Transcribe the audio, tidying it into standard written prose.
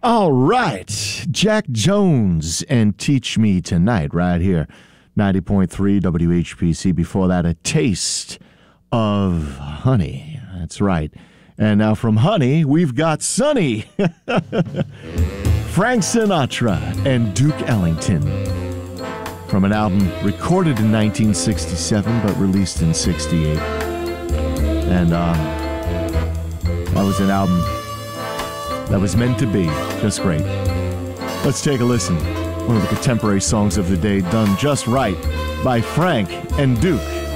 All right. Jack Jones and Teach Me Tonight right here. 90.3 WHPC. Before that, A Taste of Honey. That's right. And now from Honey, we've got Sonny. Frank Sinatra and Duke Ellington. From an album recorded in 1967 but released in 68. And that was an album that was meant to be just great. Let's take a listen. One of the contemporary songs of the day done just right by Frank and Duke.